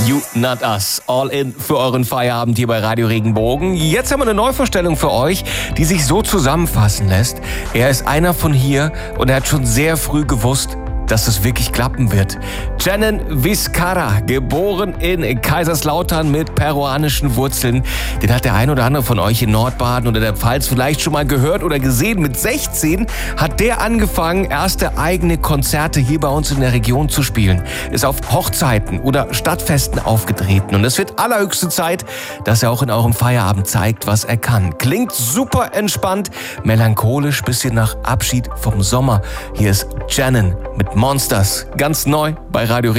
You Not Us. All in für euren Feierabend hier bei Radio Regenbogen. Jetzt haben wir eine Neuvorstellung für euch, die sich so zusammenfassen lässt. Er ist einer von hier und er hat schon sehr früh gewusst, dass es wirklich klappen wird. Canan Vizcarra, geboren in Kaiserslautern mit peruanischen Wurzeln. Den hat der ein oder andere von euch in Nordbaden oder der Pfalz vielleicht schon mal gehört oder gesehen. Mit 16 hat der angefangen, erste eigene Konzerte hier bei uns in der Region zu spielen. Ist auf Hochzeiten oder Stadtfesten aufgetreten. Und es wird allerhöchste Zeit, dass er auch in eurem Feierabend zeigt, was er kann. Klingt super entspannt, melancholisch, bisschen nach Abschied vom Sommer. Hier ist Canan mit Monsters, ganz neu bei Radio